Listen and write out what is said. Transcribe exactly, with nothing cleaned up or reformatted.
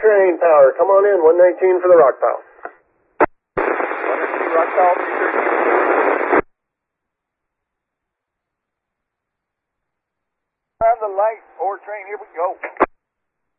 train power, come on in, one nineteen for the rock pile. one nineteen rock pile, three thirteen. On the light, four train, here we go.